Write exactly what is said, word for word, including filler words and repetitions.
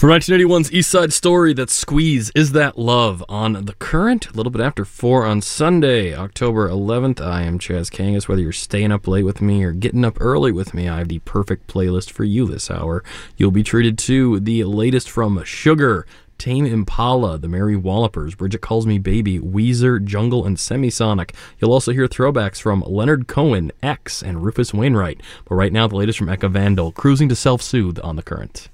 For nineteen eighty-one's East Side Story, that's Squeeze, Is That Love on The Current, a little bit after four on Sunday, October eleventh. I am Chaz Kangas. Whether you're staying up late with me or getting up early with me, I have the perfect playlist for you this hour. You'll be treated to the latest from Sugar, Tame Impala, The Mary Wallopers, Bridget Calls Me Baby, Weezer, Jungle, and Semisonic. You'll also hear throwbacks from Leonard Cohen, X, and Rufus Wainwright. But right now, the latest from Eka Vandal, Cruising to Self-Soothe on The Current.